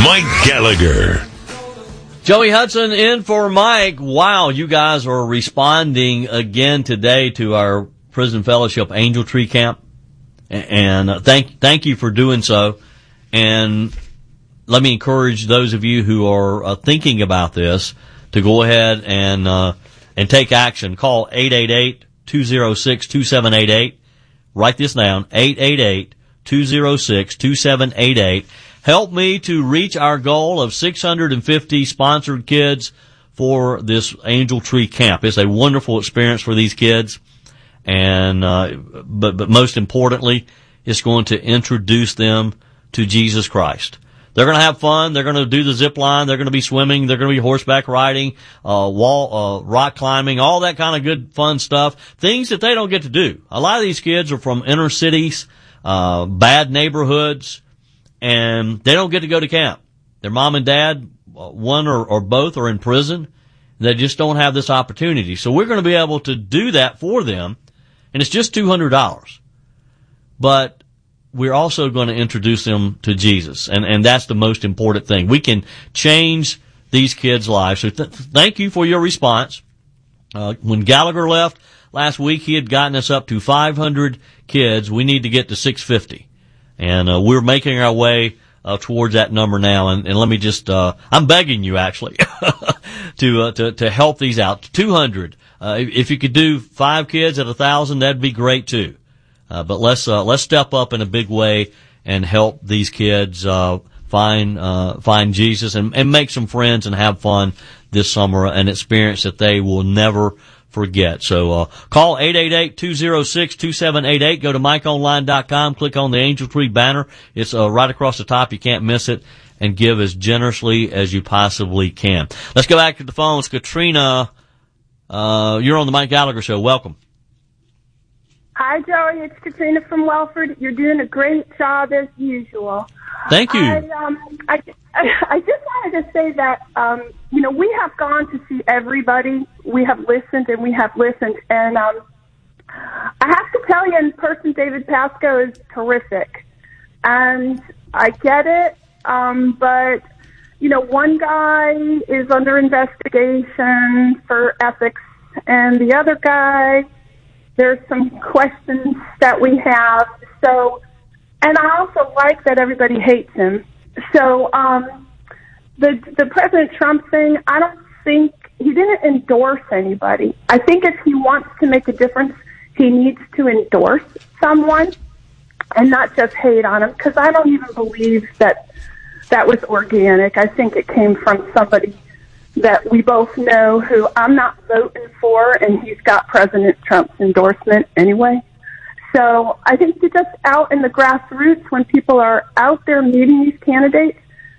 Mike Gallagher. Joey Hudson in for Mike. Wow, you guys are responding again today to our Prison Fellowship Angel Tree Camp. And thank you for doing so. And let me encourage those of you who are thinking about this to go ahead and take action. Call 888-206-2788. Write this down, 888-206-2788. Help me to reach our goal of 650 sponsored kids for this Angel Tree Camp. It's a wonderful experience for these kids, and but most importantly, it's going to introduce them to Jesus Christ. They're going to have fun. They're going to do the zip line. They're going to be swimming. They're going to be horseback riding, rock climbing, all that kind of good fun stuff. Things that they don't get to do. A lot of these kids are from inner cities, bad neighborhoods, and they don't get to go to camp. Their mom and dad, one or both, are in prison. They just don't have this opportunity. So we're going to be able to do that for them, and it's just $200. But we're also going to introduce them to Jesus, and that's the most important thing. We can change these kids' lives. So thank you for your response. When Gallagher left last week, he had gotten us up to 500 kids. We need to get to 650. And we're making our way towards that number now. And let me just I'm begging you actually to help these out. 200. If you could do 5 kids at 1,000, that'd be great too. But let's step up in a big way and help these kids find Jesus and make some friends and have fun this summer, an experience that they will never forget. So call 888-206-2788. Go to MikeOnline.com. Click on the Angel Tree banner. It's right across the top. You can't miss it. And give as generously as you possibly can. Let's go back to the phones. Katrina, you're on the Mike Gallagher Show. Welcome. Hi, Joey. It's Katrina from Welford. You're doing a great job as usual. Thank you. I just wanted to say that, we have gone to see everybody. We have listened and we have listened. And I have to tell you, in person, David Pasco is terrific. And I get it. But, one guy is under investigation for ethics, and the other guy, there's some questions that we have. So, and I also like that everybody hates him. So, the President Trump thing, I don't think, he didn't endorse anybody. I think if he wants to make a difference, he needs to endorse someone and not just hate on him, because I don't even believe that was organic. I think it came from somebody that we both know who I'm not voting for, and he's got President Trump's endorsement anyway. So I think that just out in the grassroots, when people are out there meeting these candidates,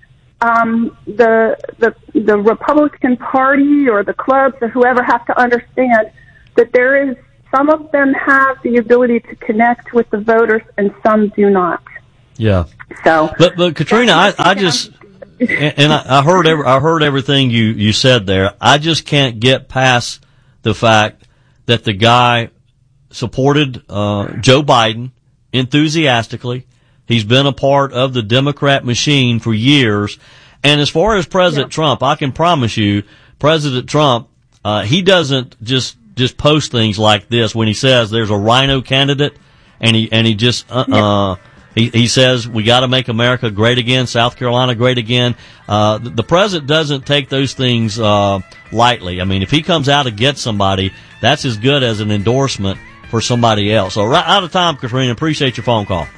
the Republican Party or the clubs or whoever have to understand that there is, some of them have the ability to connect with the voters and some do not. Yeah. So, but Katrina, I just, and I heard everything you said there. I just can't get past the fact that the guy supported Joe Biden enthusiastically. He's been a part of the Democrat machine for years. And as far as President Trump, I can promise you, President Trump, he doesn't just post things like this when he says there's a rhino candidate, and he just he says we got to make America great again, South Carolina great again. The president doesn't take those things lightly. I mean, if he comes out to get somebody, that's as good as an endorsement for somebody else. So right out of time, Katrina. Appreciate your phone call.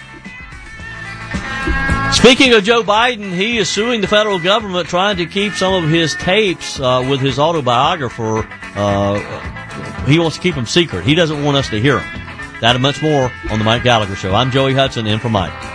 Speaking of Joe Biden, he is suing the federal government, trying to keep some of his tapes with his autobiographer. He wants to keep them secret. He doesn't want us to hear them. That and much more on the Mike Gallagher Show. I'm Joey Hudson, in for Mike.